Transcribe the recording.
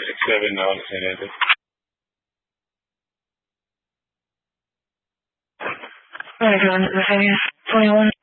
667 now, San Anthony. Right, on the 21.